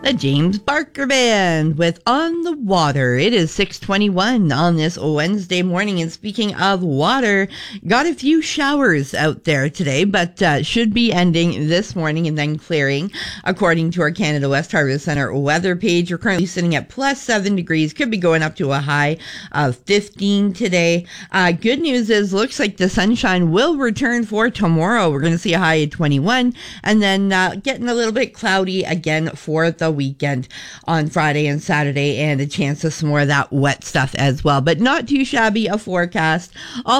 The James Barker Band with On the Water. It is 6:21 on this Wednesday morning. And speaking of water, got a few showers out there today, but should be ending this morning and then clearing. According to our Canada West Harvest Center weather page, we're currently sitting at plus 7 degrees. Could be going up to a high of 15 today. Good news is, looks like the sunshine will return for tomorrow. We're going to see a high of 21 and then getting a little bit cloudy again for the weekend on Friday and Saturday, and a chance of some more of that wet stuff as well, but not too shabby a forecast.